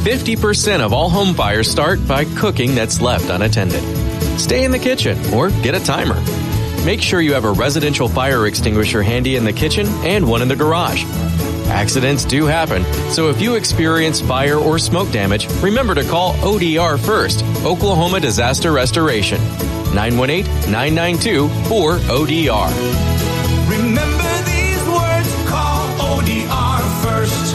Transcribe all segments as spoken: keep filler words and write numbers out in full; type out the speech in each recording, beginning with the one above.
fifty percent of all home fires start by cooking that's left unattended. Stay in the kitchen or get a timer. Make sure you have a residential fire extinguisher handy in the kitchen and one in the garage. Accidents do happen, so if you experience fire or smoke damage, remember to call O D R first, Oklahoma Disaster Restoration, nine one eight, nine nine two, four O D R. Remember these words, call O D R first.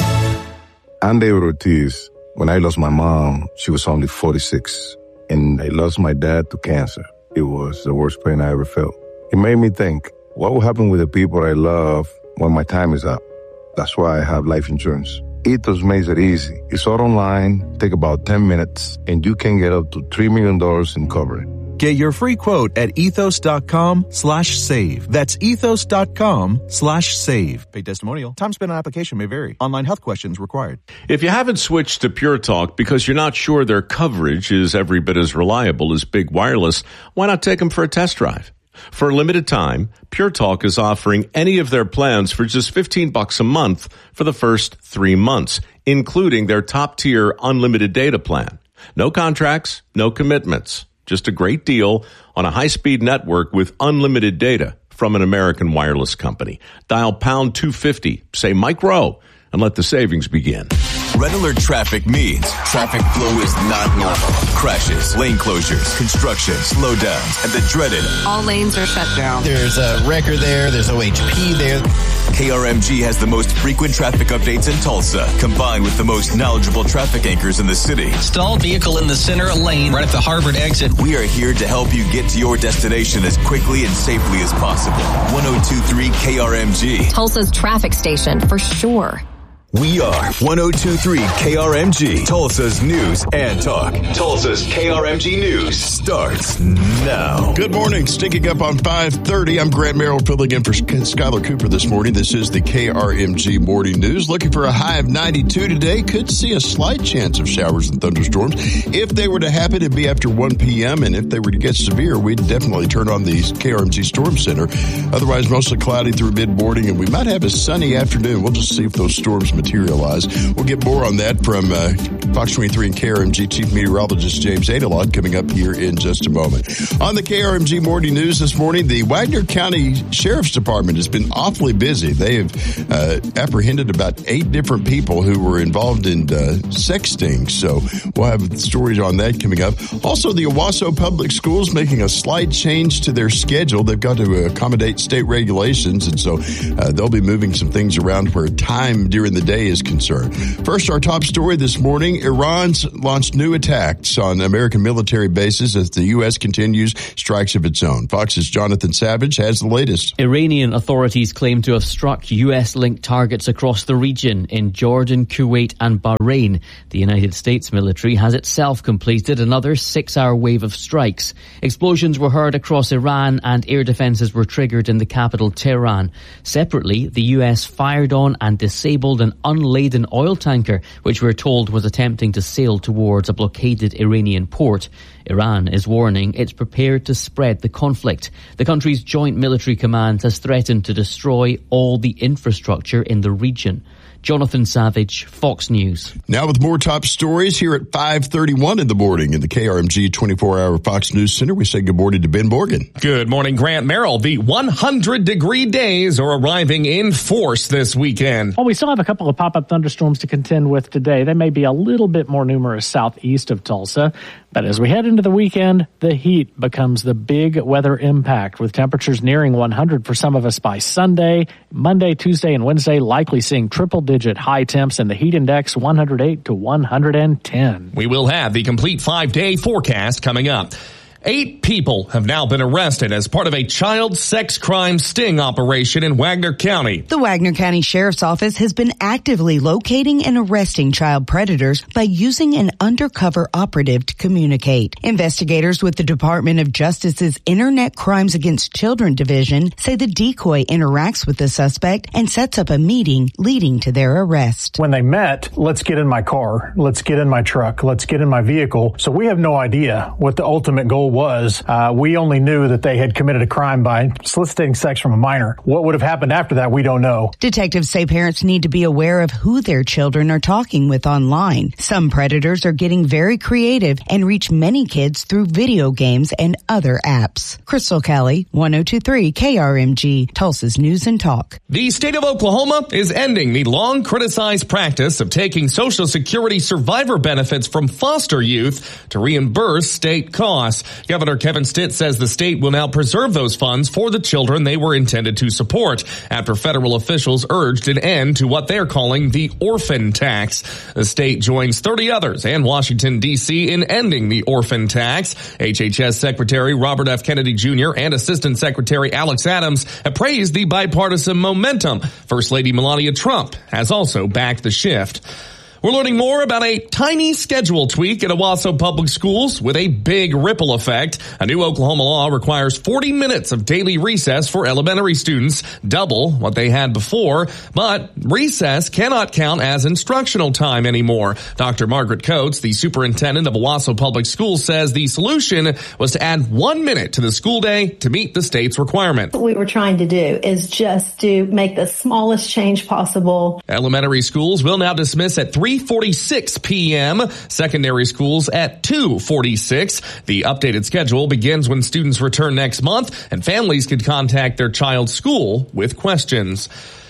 I'm David Ortiz. When I lost my mom, she was only forty-six, and I lost my dad to cancer. It was the worst pain I ever felt. It made me think, what will happen with the people I love when my time is up? That's why I have life insurance. Ethos makes it easy. It's all online, take about ten minutes, and you can get up to three million dollars in coverage. Get your free quote at ethos.com slash save. That's ethos.com slash save. Paid testimonial. Time spent on application may vary. Online health questions required. If you haven't switched to Pure Talk because you're not sure their coverage is every bit as reliable as Big Wireless, why not take them for a test drive? For a limited time, Pure Talk is offering any of their plans for just fifteen bucks a month for the first three months, including their top-tier unlimited data plan. No contracts, no commitments. Just a great deal on a high-speed network with unlimited data from an American wireless company. Dial pound two fifty, say Mike Rowe, and let the savings begin. Red alert traffic means traffic flow is not normal. Crashes, lane closures, construction, slowdowns, and the dreaded all lanes are shut down. There's a wrecker there. There's O H P there. K R M G has the most frequent traffic updates in Tulsa, combined with the most knowledgeable traffic anchors in the city. Stalled vehicle in the center lane right at the Harvard exit. We are here to help you get to your destination as quickly and safely as possible. one oh two point three K R M G. Tulsa's traffic station for sure. We are one oh two point three K R M G, Tulsa's News and Talk. Tulsa's K R M G News starts now. Good morning. Stinking up on five thirty. I'm Grant Merrill filling in for Skylar Cooper this morning. This is the K R M G Morning News. Looking for a high of ninety-two today. Could see a slight chance of showers and thunderstorms. If they were to happen, it'd be after one p.m. And if they were to get severe, we'd definitely turn on the K R M G Storm Center. Otherwise, mostly cloudy through mid-morning, and we might have a sunny afternoon. We'll just see if those storms materialize. We'll get more on that from uh, Fox twenty-three and K R M G Chief Meteorologist James Adelon coming up here in just a moment. On the K R M G Morning News this morning, the Wagner County Sheriff's Department has been awfully busy. They have uh, apprehended about eight different people who were involved in uh, sexting. So we'll have stories on that coming up. Also, the Owasso Public Schools making a slight change to their schedule. They've got to accommodate state regulations, and so uh, they'll be moving some things around where time during the day is concerned. First, our top story this morning, Iran's launched new attacks on American military bases as the U S continues strikes of its own. Fox's Jonathan Savage has the latest. Iranian authorities claim to have struck U S-linked targets across the region in Jordan, Kuwait and Bahrain. The United States military has itself completed another six-hour wave of strikes. Explosions were heard across Iran and air defences were triggered in the capital, Tehran. Separately, the U S fired on and disabled an unladen oil tanker, which we're told was attempting to sail towards a blockaded Iranian port. Iran is warning it's prepared to spread the conflict. The country's joint military command has threatened to destroy all the infrastructure in the region. Jonathan Savage, Fox News. Now with more top stories here at five thirty-one in the morning in the K R M G twenty-four hour Fox News Center. We say good morning to Ben Morgan. Good morning, Grant Merrill. The one hundred degree days are arriving in force this weekend. Well, we still have a couple of pop-up thunderstorms to contend with today. They may be a little bit more numerous southeast of Tulsa. But as we head into the weekend, the heat becomes the big weather impact, with temperatures nearing one hundred for some of us by Sunday. Monday, Tuesday, and Wednesday likely seeing triple-digit high temps, and the heat index one hundred eight to one hundred ten. We will have the complete five-day forecast coming up. Eight people have now been arrested as part of a child sex crime sting operation in Wagner County. The Wagner County Sheriff's Office has been actively locating and arresting child predators by using an undercover operative to communicate. Investigators with the Department of Justice's Internet Crimes Against Children Division say the decoy interacts with the suspect and sets up a meeting leading to their arrest. When they met, let's get in my car, let's get in my truck, let's get in my vehicle. So we have no idea what the ultimate goal was, uh, we only knew that they had committed a crime by soliciting sex from a minor. What would have happened after that, we don't know. Detectives say parents need to be aware of who their children are talking with online. Some predators are getting very creative and reach many kids through video games and other apps. Crystal Kelly, one oh two three K R M G, Tulsa's News and Talk. The state of Oklahoma is ending the long criticized practice of taking Social Security survivor benefits from foster youth to reimburse state costs. Governor Kevin Stitt says the state will now preserve those funds for the children they were intended to support after federal officials urged an end to what they're calling the orphan tax. The state joins thirty others and Washington, D C in ending the orphan tax. H H S Secretary Robert F. Kennedy Junior and Assistant Secretary Alex Adams have praised the bipartisan momentum. First Lady Melania Trump has also backed the shift. We're learning more about a tiny schedule tweak at Owasso Public Schools with a big ripple effect. A new Oklahoma law requires forty minutes of daily recess for elementary students, double what they had before. But recess cannot count as instructional time anymore. Doctor Margaret Coates, the superintendent of Owasso Public Schools, says the solution was to add one minute to the school day to meet the state's requirement. What we were trying to do is just to make the smallest change possible. Elementary schools will now dismiss at three forty-six p.m., secondary schools at two forty-six. The updated schedule begins when students return next month, and families can contact their child's school with questions.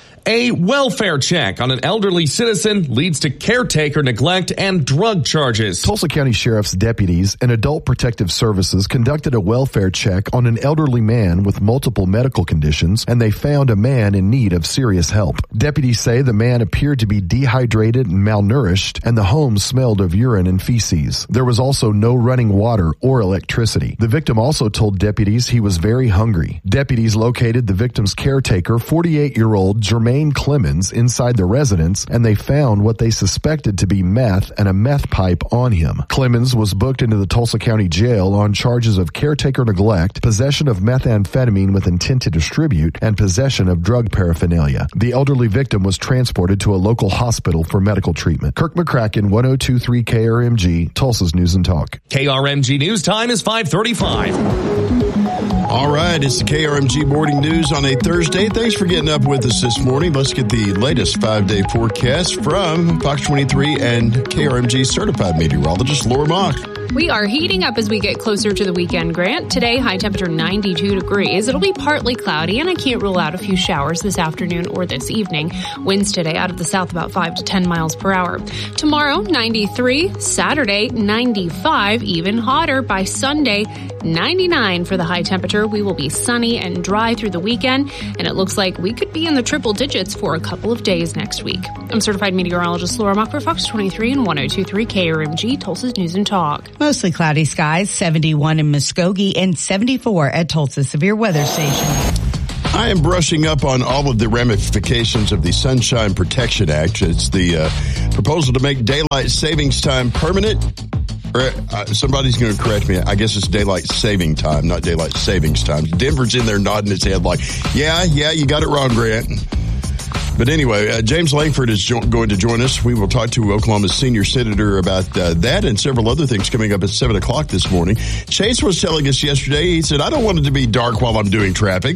A welfare check on an elderly citizen leads to caretaker neglect and drug charges. Tulsa County Sheriff's deputies and Adult Protective Services conducted a welfare check on an elderly man with multiple medical conditions, and they found a man in need of serious help. Deputies say the man appeared to be dehydrated and malnourished, and the home smelled of urine and feces. There was also no running water or electricity. The victim also told deputies he was very hungry. Deputies located the victim's caretaker, forty-eight-year-old Jermaine Clemens, inside the residence, and they found what they suspected to be meth and a meth pipe on him. Clemens was booked into the Tulsa County Jail on charges of caretaker neglect, possession of methamphetamine with intent to distribute, and possession of drug paraphernalia. The elderly victim was transported to a local hospital for medical treatment. Kirk McCracken, one oh two three K R M G, Tulsa's News and Talk. K R M G News time is five thirty-five. All right, it's the K R M G Morning News on a Thursday. Thanks for getting up with us this morning. Let's get the latest five-day forecast from Fox twenty-three and K R M G certified meteorologist Laura Mock. We are heating up as we get closer to the weekend, Grant. Today, high temperature ninety-two degrees. It'll be partly cloudy, and I can't rule out a few showers this afternoon or this evening. Winds today out of the south about five to ten miles per hour. Tomorrow, ninety-three. Saturday, ninety-five. Even hotter by Sunday, ninety-nine for the high temperature. We will be sunny and dry through the weekend, and it looks like we could be in the triple digits for a couple of days next week. I'm certified meteorologist Laura Mock for Fox twenty-three and one oh two three K R M G, Tulsa's News and Talk. Mostly cloudy skies, seventy-one in Muskogee and seventy-four at Tulsa Severe Weather Station. I am brushing up on all of the ramifications of the Sunshine Protection Act. It's the uh, proposal to make daylight savings time permanent. Or, uh, somebody's going to correct me. I guess it's daylight saving time, not daylight savings time. Denver's in there nodding his head like, yeah, yeah, you got it wrong, Grant. But anyway, uh, James Langford is jo- going to join us. We will talk to Oklahoma's senior senator about uh, that and several other things coming up at seven o'clock this morning. Chase was telling us yesterday, he said, I don't want it to be dark while I'm doing traffic.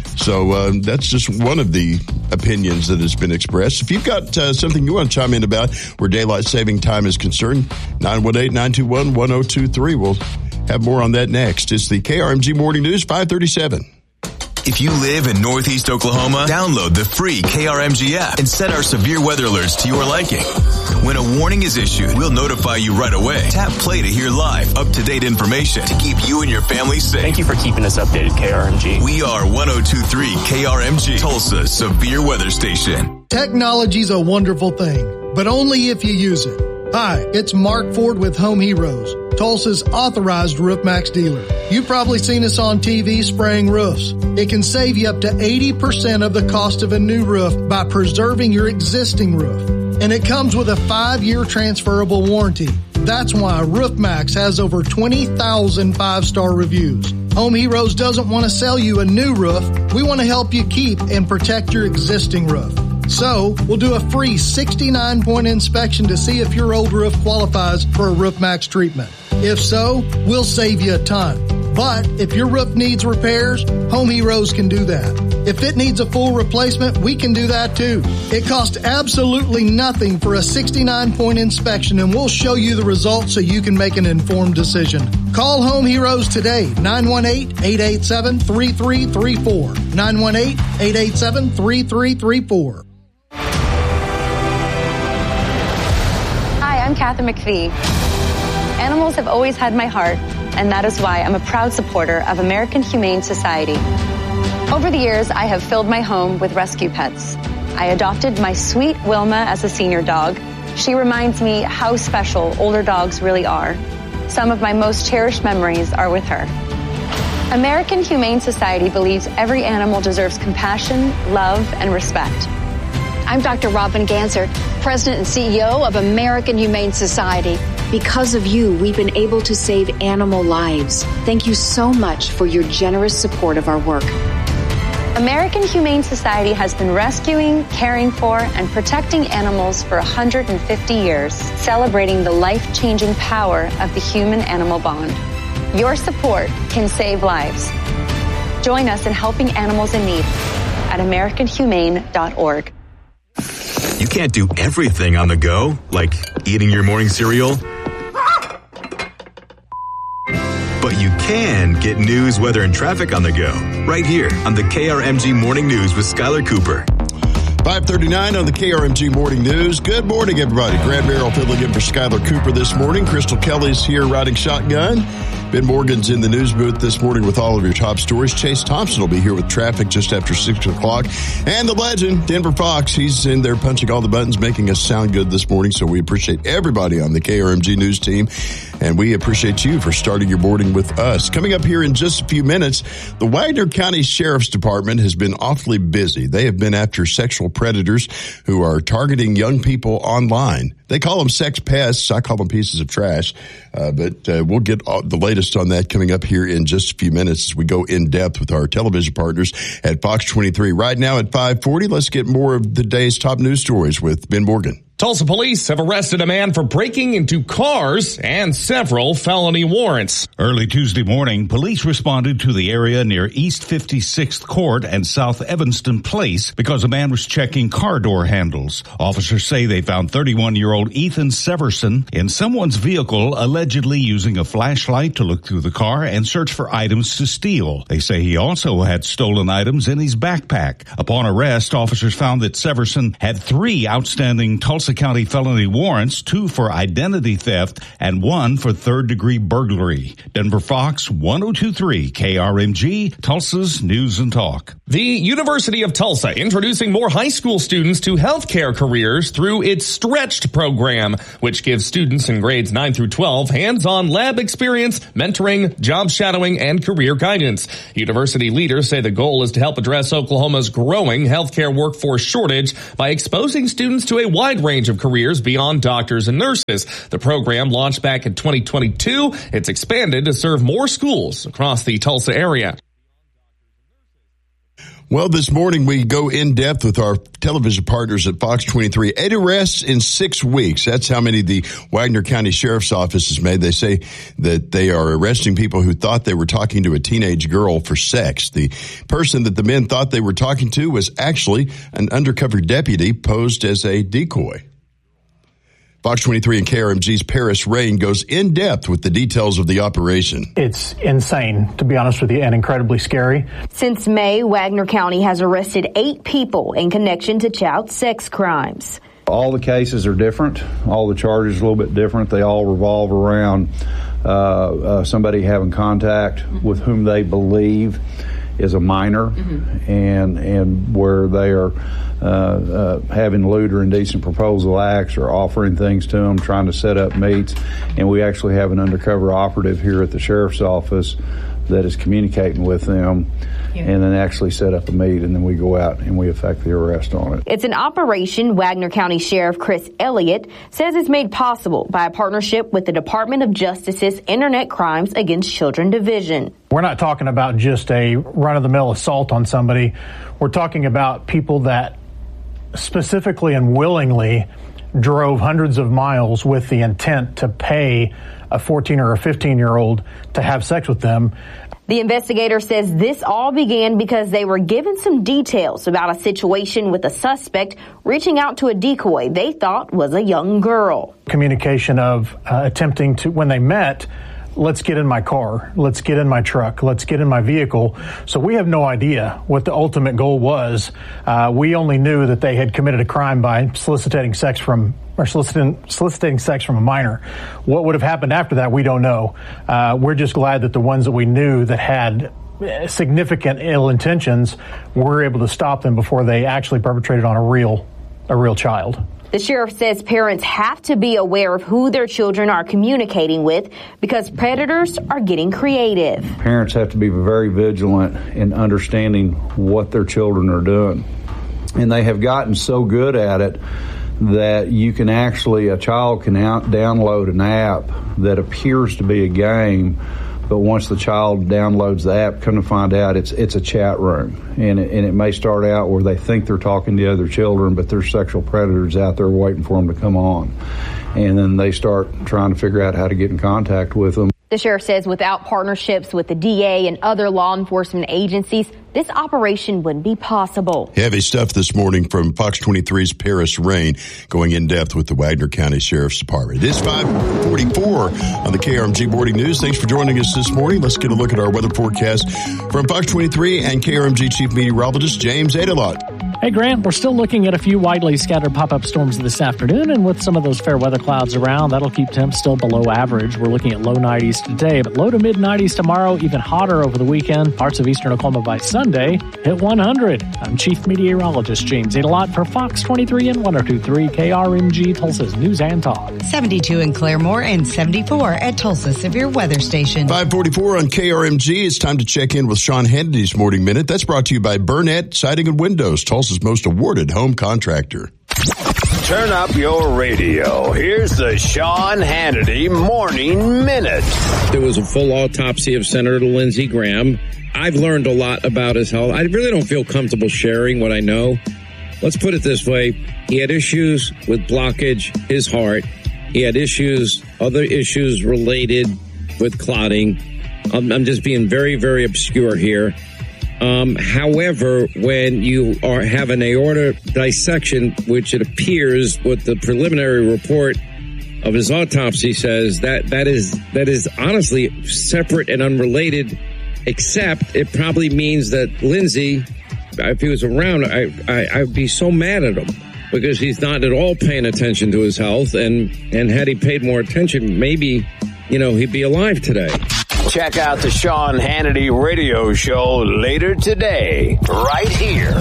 So uh, that's just one of the opinions that has been expressed. If you've got uh, something you want to chime in about where daylight saving time is concerned, nine one eight, nine two one, one oh two three. We'll have more on that next. It's the K R M G Morning News, five thirty-seven. If you live in Northeast Oklahoma, download the free K R M G app and set our severe weather alerts to your liking. When a warning is issued, we'll notify you right away. Tap play to hear live, up-to-date information to keep you and your family safe. Thank you for keeping us updated, K R M G. We are one oh two three K R M G, Tulsa's severe weather station. Technology's a wonderful thing, but only if you use it. Hi, it's Mark Ford with Home Heroes, Tulsa's authorized RoofMax dealer. You've probably seen us on T V spraying roofs. It can save you up to eighty percent of the cost of a new roof by preserving your existing roof. And it comes with a five-year transferable warranty. That's why RoofMax has over twenty thousand five-star reviews. Home Heroes doesn't want to sell you a new roof. We want to help you keep and protect your existing roof. So, we'll do a free sixty-nine point inspection to see if your old roof qualifies for a RoofMax treatment. If so, we'll save you a ton. But if your roof needs repairs, Home Heroes can do that. If it needs a full replacement, we can do that too. It costs absolutely nothing for a sixty-nine point inspection, and we'll show you the results so you can make an informed decision. Call Home Heroes today, nine one eight, eight eight seven, three three three four, nine one eight, eight eight seven, three three three four. Hi, I'm Kathy McPhee. Animals have always had my heart, and that is why I'm a proud supporter of American Humane Society. Over the years, I have filled my home with rescue pets. I adopted my sweet Wilma as a senior dog. She reminds me how special older dogs really are. Some of my most cherished memories are with her. American Humane Society believes every animal deserves compassion, love, and respect. I'm Doctor Robin Ganser, President and C E O of American Humane Society. Because of you, we've been able to save animal lives. Thank you so much for your generous support of our work. American Humane Society has been rescuing, caring for, and protecting animals for one hundred fifty years, celebrating the life-changing power of the human-animal bond. Your support can save lives. Join us in helping animals in need at american humane dot org. You can't do everything on the go, like eating your morning cereal. But you can get news, weather, and traffic on the go right here on the K R M G Morning News with Skylar Cooper. five thirty-nine on the K R M G Morning News. Good morning, everybody. Grant Merrill filling in for Skylar Cooper this morning. Crystal Kelly's here riding shotgun. Ben Morgan's in the news booth this morning with all of your top stories. Chase Thompson will be here with traffic just after six o'clock. And the legend, Denver Fox, he's in there punching all the buttons, making us sound good this morning. So we appreciate everybody on the K R M G News team. And we appreciate you for starting your morning with us. Coming up here in just a few minutes, the Wagner County Sheriff's Department has been awfully busy. They have been after sexual predators who are targeting young people online. They call them sex pests. I call them pieces of trash. Uh, but uh, we'll get all, the latest on that coming up here in just a few minutes as we go in depth with our television partners at Fox twenty-three. Right now at five forty, let's get more of the day's top news stories with Ben Morgan. Tulsa police have arrested a man for breaking into cars and several felony warrants. Early Tuesday morning, police responded to the area near East fifty-sixth Court and South Evanston Place because a man was checking car door handles. Officers say they found thirty-one-year-old Ethan Severson in someone's vehicle, allegedly using a flashlight to look through the car and search for items to steal. They say he also had stolen items in his backpack. Upon arrest, officers found that Severson had three outstanding Tulsa County felony warrants, two for identity theft and one for third-degree burglary. Denver Fox, one oh two point three K R M G, Tulsa's News and Talk. The University of Tulsa introducing more high school students to healthcare careers through its Stretched program, which gives students in grades nine through twelve hands-on lab experience, mentoring, job shadowing, and career guidance. University leaders say the goal is to help address Oklahoma's growing healthcare workforce shortage by exposing students to a wide range of careers beyond doctors and nurses. The program launched back in twenty twenty-two. It's expanded to serve more schools across the Tulsa area. Well, this morning we go in depth with our television partners at Fox twenty-three. Eight arrests in six weeks. That's how many the Wagner County Sheriff's Office has made. They say that they are arresting people who thought they were talking to a teenage girl for sex. The person that the men thought they were talking to was actually an undercover deputy posed as a decoy. Fox twenty-three and K R M G's Paris Rain goes in depth with the details of the operation. It's insane, to be honest with you, and incredibly scary. Since May, Wagner County has arrested eight people in connection to child sex crimes. All the cases are different. All the charges are a little bit different. They all revolve around uh, uh, somebody having contact mm-hmm. with whom they believe is a minor, mm-hmm. and and where they are uh, uh, having lewd or indecent proposal acts or offering things to them, trying to set up meets. And we actually have an undercover operative here at the sheriff's office that is communicating with them, yeah. and then actually set up a meet, and then we go out and we effect the arrest on it. It's an operation Wagner County Sheriff Chris Elliott says is made possible by a partnership with the Department of Justice's Internet Crimes Against Children Division. We're not talking about just a run-of-the-mill assault on somebody. We're talking about people that specifically and willingly drove hundreds of miles with the intent to pay a fourteen or a fifteen year old to have sex with them. The investigator says this all began because they were given some details about a situation with a suspect reaching out to a decoy they thought was a young girl. Communication of uh, attempting to, when they met, let's get in my car, let's get in my truck, let's get in my vehicle. So we have no idea what the ultimate goal was. Uh, we only knew that they had committed a crime by soliciting sex from or soliciting, soliciting sex from a minor. What would have happened after that, we don't know. Uh, we're just glad that the ones that we knew that had significant ill intentions, we were able to stop them before they actually perpetrated on a real, a real child. The sheriff says parents have to be aware of who their children are communicating with because predators are getting creative. Parents have to be very vigilant in understanding what their children are doing. And they have gotten so good at it that you can actually, a child can out download an app that appears to be a game, but once the child downloads the app, come to find out it's it's a chat room. And it, and it may start out where they think they're talking to other children, but there's sexual predators out there waiting for them to come on. And then they start trying to figure out how to get in contact with them. The sheriff says without partnerships with the D A and other law enforcement agencies, this operation wouldn't be possible. Heavy stuff this morning from Fox twenty-three's Paris Rain, going in depth with the Wagner County Sheriff's Department. It is five forty-four on the K R M G Morning News. Thanks for joining us this morning. Let's get a look at our weather forecast from Fox twenty-three and K R M G Chief Meteorologist James Adelot. Hey, Grant, we're still looking at a few widely scattered pop-up storms this afternoon, and with some of those fair weather clouds around, that'll keep temps still below average. We're looking at low nineties today, but low to mid nineties tomorrow, even hotter over the weekend. Parts of eastern Oklahoma by Sunday hit one hundred. I'm Chief Meteorologist James Adelot for Fox twenty-three and one oh two point three K R M G, Tulsa's News and Talk. seventy-two in Claremore and seventy-four at Tulsa Severe Weather Station. five forty-four on K R M G. It's time to check in with Sean Hannity's Morning Minute. That's brought to you by Burnett Siding and Windows, Tulsa's most awarded home contractor. Turn up your radio. Here's the Sean Hannity Morning Minute. There was a full autopsy of Senator Lindsey Graham. I've learned a lot about his health. I really don't feel comfortable sharing what I know. Let's put it this way. He had issues with blockage, his heart. He had issues, other issues related with clotting. I'm, I'm just being very, very obscure here. Um, however, when you are have an aorta dissection, which it appears what the preliminary report of his autopsy says, that that is that is honestly separate and unrelated, except it probably means that Lindsey, if he was around, I, I, I'd be so mad at him because he's not at all paying attention to his health. And, and had he paid more attention, maybe, you know, he'd be alive today. Check out the Sean Hannity radio show later today, right here.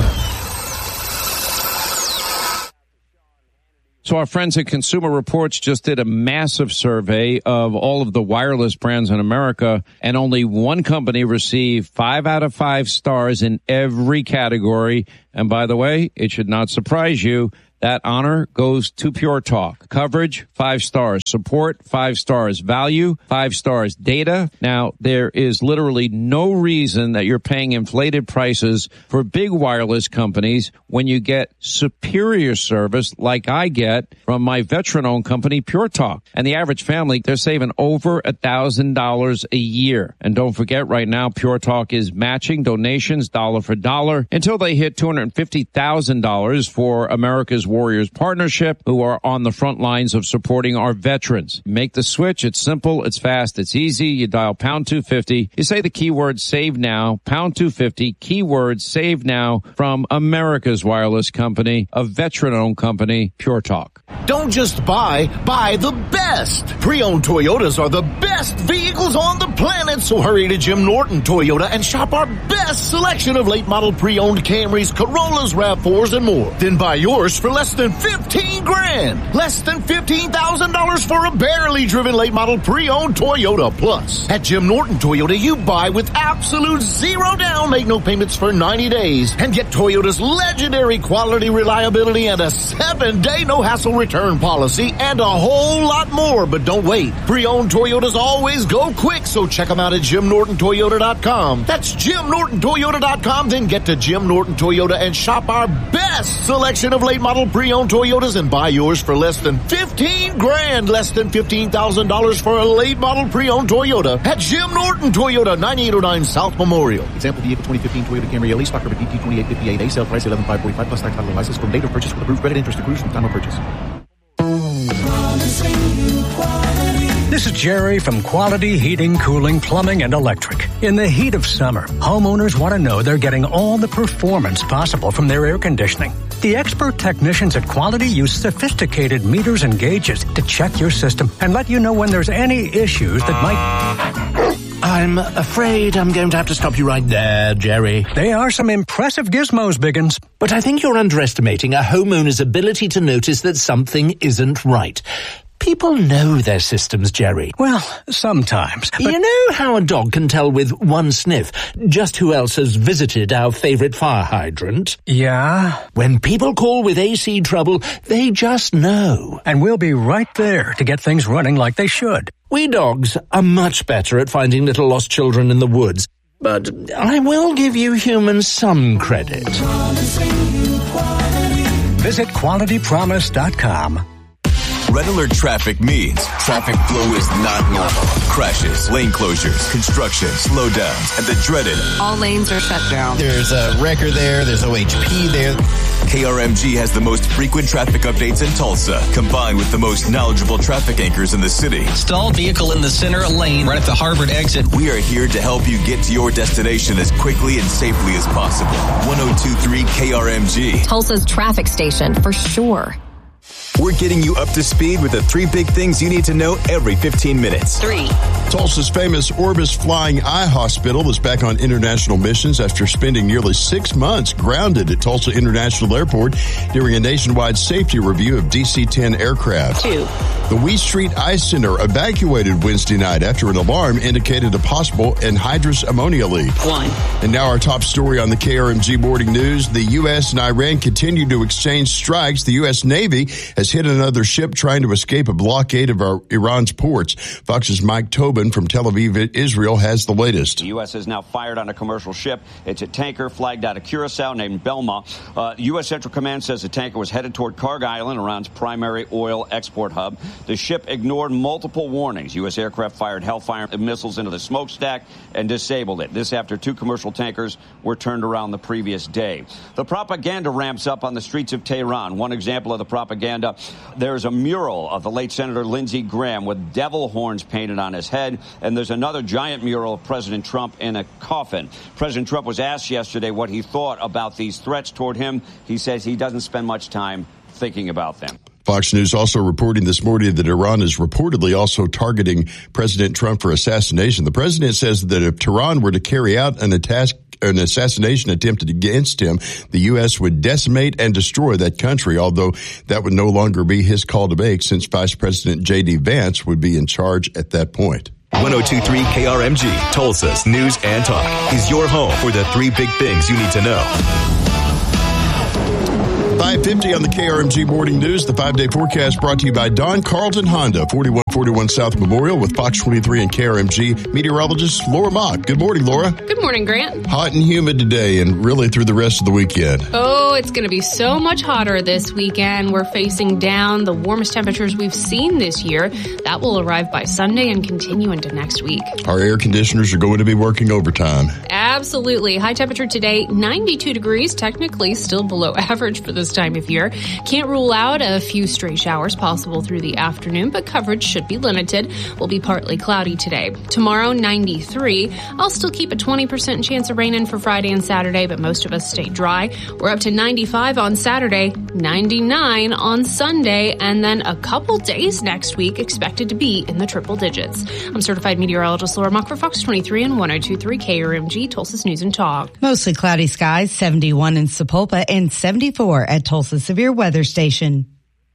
So our friends at Consumer Reports just did a massive survey of all of the wireless brands in America, and only one company received five out of five stars in every category. And by the way, it should not surprise you, that honor goes to Pure Talk. Coverage, five stars. Support, five stars. Value, five stars. Data. Now, there is literally no reason that you're paying inflated prices for big wireless companies when you get superior service like I get from my veteran-owned company, Pure Talk. And the average family, they're saving over a thousand dollars a year. And don't forget, right now, Pure Talk is matching donations dollar for dollar until they hit two hundred fifty thousand dollars for America's Warriors Partnership, who are on the front lines of supporting our veterans. Make the switch. It's simple. It's fast. It's easy. You dial pound two fifty. You say the keyword save now, pound two fifty, keyword save now from America's wireless company, a veteran-owned company, Pure Talk. Don't just buy, buy the best. Pre-owned Toyotas are the best vehicles on the planet, so hurry to Jim Norton Toyota and shop our best selection of late model pre-owned Camrys, Corollas, RAV fours, and more. Then buy yours for less than fifteen grand. Less than fifteen thousand dollars for a barely driven late model pre-owned Toyota. Plus, at Jim Norton Toyota, you buy with absolute zero down, make no payments for ninety days, and get Toyota's legendary quality, reliability, and a seven day no-hassle return policy, and a whole lot more. But don't wait. Pre-owned Toyotas always go quick, so check them out at Jim Norton Toyota dot com. That's Jim Norton Norton Toyota dot com. Then get to Jim Norton Toyota and shop our best selection of late model pre-owned Toyotas and buy yours for less than fifteen grand, less than fifteen thousand dollars for a late model pre-owned Toyota at Jim Norton Toyota, ninety-eight oh nine South Memorial. Example vehicle twenty fifteen Toyota Camry L E, stock number B T twenty-eight fifty-eight A, sale price eleven thousand five hundred forty-five plus tax title and license from date of purchase with approved credit interest accrues from time of purchase. This is Jerry from Quality Heating, Cooling, Plumbing, and Electric. In the heat of summer, homeowners want to know they're getting all the performance possible from their air conditioning. The expert technicians at Quality use sophisticated meters and gauges to check your system and let you know when there's any issues that might... I'm afraid I'm going to have to stop you right there, Jerry. They are some impressive gizmos, Biggins. But I think you're underestimating a homeowner's ability to notice that something isn't right. People know their systems, Jerry. Well, sometimes. But... You know how a dog can tell with one sniff just who else has visited our favorite fire hydrant? Yeah? When people call with A C trouble, they just know. And we'll be right there to get things running like they should. We dogs are much better at finding little lost children in the woods, but I will give you humans some credit. Visit quality promise dot com. Red alert traffic means traffic flow is not normal. Crashes, lane closures, construction, slowdowns, and the dreaded all lanes are shut down. There's a wrecker there. There's O H P there. K R M G has the most frequent traffic updates in Tulsa, combined with the most knowledgeable traffic anchors in the city. Stalled vehicle in the center lane right at the Harvard exit. We are here to help you get to your destination as quickly and safely as possible. one oh two point three K R M G. Tulsa's traffic station, for sure. We're getting you up to speed with the three big things you need to know every fifteen minutes. Three. Tulsa's famous Orbis Flying Eye Hospital is back on international missions after spending nearly six months grounded at Tulsa International Airport during a nationwide safety review of D C ten aircraft. Two. The Wee Street Ice Center evacuated Wednesday night after an alarm indicated a possible anhydrous ammonia leak. One. And now our top story on the K R M G Morning News. The U S and Iran continue to exchange strikes. The U S Navy has hit another ship trying to escape a blockade of our, Iran's ports. Fox's Mike Tobin from Tel Aviv, Israel, has the latest. The U S has now fired on a commercial ship. It's a tanker flagged out of Curacao named Belma. Uh, U S Central Command says the tanker was headed toward Karg Island, Iran's primary oil export hub. The ship ignored multiple warnings. U S aircraft fired Hellfire missiles into the smokestack and disabled it. This after two commercial tankers were turned around the previous day. The propaganda ramps up on the streets of Tehran. One example of the propaganda, there's a mural of the late Senator Lindsey Graham with devil horns painted on his head, and there's another giant mural of President Trump in a coffin. President Trump was asked yesterday what he thought about these threats toward him. He says he doesn't spend much time thinking about them. Fox News also reporting this morning that Iran is reportedly also targeting President Trump for assassination. The president says that if Tehran were to carry out an attack, an assassination attempted against him, the U S would decimate and destroy that country, although that would no longer be his call to make since Vice President J D Vance would be in charge at that point. one oh two point three K R M G, Tulsa's News and Talk, is your home for the three big things you need to know. five fifty on the K R M G Morning News. The five-day forecast brought to you by Don Carlton Honda, forty-one forty-one South Memorial with Fox twenty-three and K R M G meteorologist Laura Mock. Good morning, Laura. Good morning, Grant. Hot and humid today and really through the rest of the weekend. Oh, it's going to be so much hotter this weekend. We're facing down the warmest temperatures we've seen this year. That will arrive by Sunday and continue into next week. Our air conditioners are going to be working overtime. Absolutely. High temperature today, ninety-two degrees, technically still below average for this time of year. Can't rule out a few stray showers possible through the afternoon, but coverage should be limited. Will be partly cloudy today. Tomorrow, ninety-three. I'll still keep a twenty percent chance of rain in for Friday and Saturday, but most of us stay dry. We're up to ninety-five on Saturday, ninety-nine on Sunday, and then a couple days next week expected to be in the triple digits. I'm certified meteorologist Laura Mock for Fox twenty-three and one oh two point three K R M G, Tulsa's News and Talk. Mostly cloudy skies, seventy-one in Sapulpa and seventy-four at Tulsa Severe Weather Station.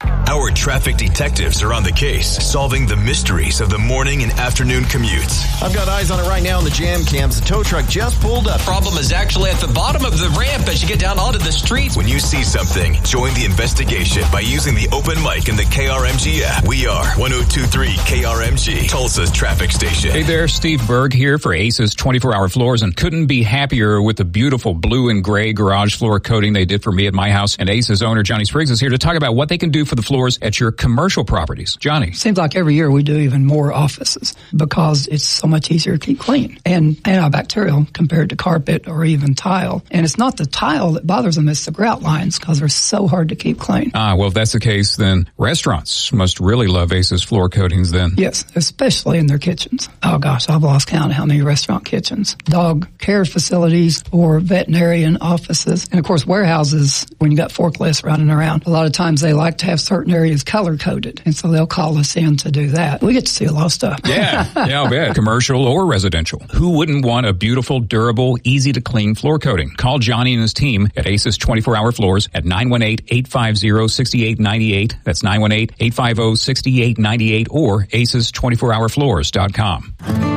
Our traffic detectives are on the case, solving the mysteries of the morning and afternoon commutes. I've got eyes on it right now on the jam cams. The tow truck just pulled up. Problem is actually at the bottom of the ramp as you get down onto the street. When you see something, join the investigation by using the open mic in the K R M G app. We are one oh two point three K R M G, Tulsa's traffic station. Hey there, Steve Berg here for Aces twenty-four hour Floors, and couldn't be happier with the beautiful blue and gray garage floor coating they did for me at my house. And Aces owner Johnny Spriggs is here to talk about what they can do for the floors at your commercial properties. Johnny. Seems like every year we do even more offices because it's so much easier to keep clean and antibacterial compared to carpet or even tile. And it's not the tile that bothers them, it's the grout lines because they're so hard to keep clean. Ah, well, if that's the case, then restaurants must really love Aces floor coatings then. Yes, especially in their kitchens. Oh gosh, I've lost count of how many restaurant kitchens, dog care facilities, or veterinarian offices. And of course, warehouses, when you got forklifts running around, a lot of times they like to have certain areas color coded. And so they'll call us in to do that. We get to see a lot of stuff. Yeah, yeah, I'll bet. Commercial or residential. Who wouldn't want a beautiful, durable, easy to clean floor coating? Call Johnny and his team at Aces twenty-four hour Floors at nine one eight, eight five zero, six eight nine eight. That's nine one eight, eight five zero, six eight nine eight or aces twenty-four hour floors dot com.